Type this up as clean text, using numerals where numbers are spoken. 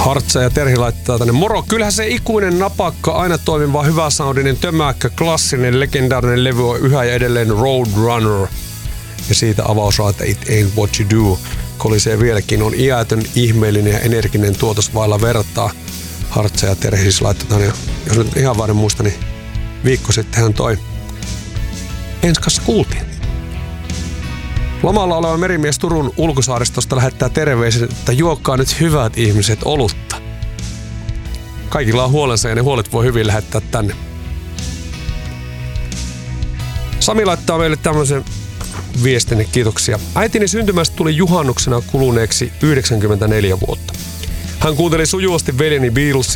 Hartsa ja Terhi laittaa tänne. Moro, kyllähän se ikuinen napakka, aina toimiva, hyvä soundinen, tömäkkä, klassinen, legendaarinen levy on yhä ja edelleen Roadrunner. Ja siitä avausraata It Ain't What You Do kolisee vieläkin. On iätön, ihmeellinen ja energinen tuotos vailla vertaa. Hartsa ja Terhi siis laittaa. Ja jos nyt ihan väärin muista, niin viikko sittenhän toi Enskassa kuultiin. Lomalla oleva merimies Turun ulkosaaristosta lähettää terveiset, että juokkaa nyt hyvät ihmiset olutta. Kaikilla on huolensa ja ne huolet voi hyvin lähettää tänne. Sami laittaa meille tämmöisen viestin, kiitoksia. Äitini syntymästä tuli juhannuksena kuluneeksi 94 vuotta. Hän kuunteli sujuvasti veljeni Beatlesia